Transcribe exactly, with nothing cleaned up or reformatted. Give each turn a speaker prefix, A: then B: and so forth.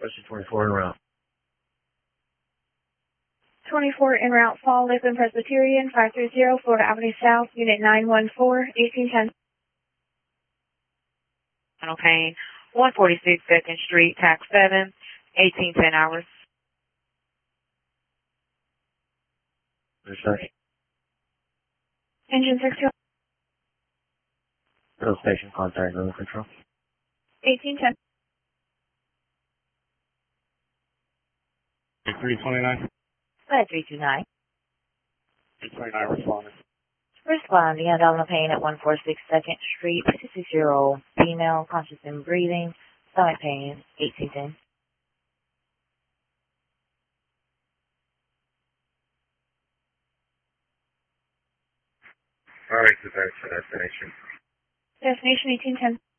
A: Question twenty-four en route.
B: twenty-four en route, Fall Lakeland Presbyterian, five three zero, Florida Avenue South, Unit nine one four, eighteen ten.
C: Okay, one forty-six second Street, Tax seven, eighteen ten hours.
A: Understood.
B: Engine six two.
A: Middle station, contact River Control.
B: eighteen ten.
D: three twenty-nine.
C: five three two nine.
D: three twenty-nine responding.
C: Responding, abdominal pain at one forty-six second Street, fifty-six-year-old female, conscious and breathing, stomach pain, eighteen ten.
D: All right, to that destination.
B: Destination eighteen ten.